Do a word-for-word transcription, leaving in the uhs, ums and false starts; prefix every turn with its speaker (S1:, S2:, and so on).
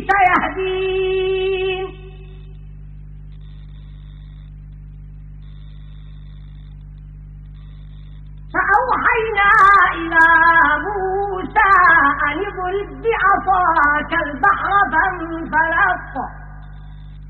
S1: سيهدين. فأوحينا إلى موسى أن اضرب بعصاك البحر فانفلق